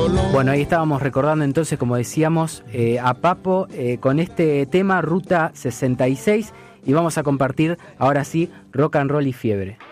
Bueno, ahí estábamos recordando entonces, como decíamos, a Papo con este tema Ruta 66, y vamos a compartir ahora sí Rock and Roll y Fiebre.